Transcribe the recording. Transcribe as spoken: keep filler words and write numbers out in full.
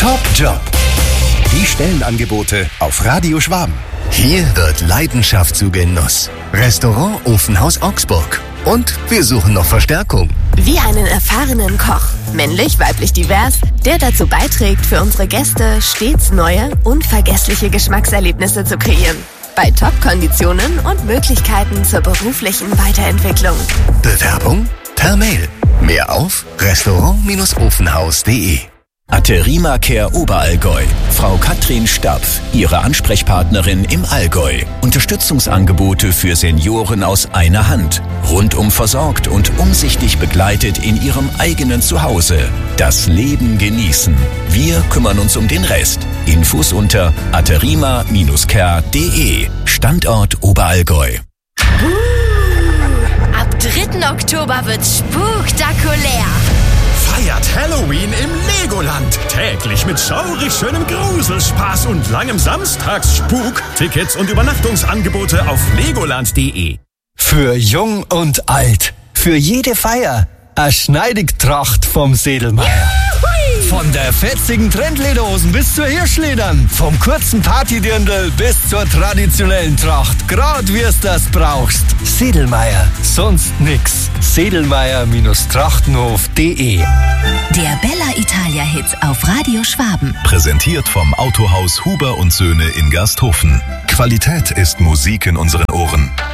Top Job. Die Stellenangebote auf Radio Schwaben. Hier wird Leidenschaft zu Genuss. Restaurant Ofenhaus Augsburg. Und wir suchen noch Verstärkung. Wie einen erfahrenen Koch, männlich, weiblich divers, der dazu beiträgt, für unsere Gäste stets neue, unvergessliche Geschmackserlebnisse zu kreieren. Bei Top-Konditionen und Möglichkeiten zur beruflichen Weiterentwicklung. Bewerbung per Mail. Mehr auf restaurant ofenhaus punkt de. Aterima Care Oberallgäu. Frau Katrin Stapf, Ihre Ansprechpartnerin im Allgäu. Unterstützungsangebote für Senioren aus einer Hand. Rundum versorgt und umsichtig begleitet in Ihrem eigenen Zuhause. Das Leben genießen. Wir kümmern uns um den Rest. Infos unter aterima care punkt de. Standort Oberallgäu. Uh, ab dritten Oktober wird's spektakulär. Feiert Halloween im Legoland. Täglich mit schaurig schönem Gruselspaß und langem Samstagsspuk. Tickets und Übernachtungsangebote auf legoland punkt de. Für jung und alt. Für jede Feier. Eine Schneidigtracht vom Sedelmeier. Von der fetzigen Trendlederhosen bis zur Hirschledern. Vom kurzen Partydirndl bis zur traditionellen Tracht. Grad wie es das brauchst. Sedelmeier. Sonst nix. Sedelmeier Trachtenhof punkt de. Der Bella Italia Hit auf Radio Schwaben. Präsentiert vom Autohaus Huber und Söhne in Gersthofen. Qualität ist Musik in unseren Ohren.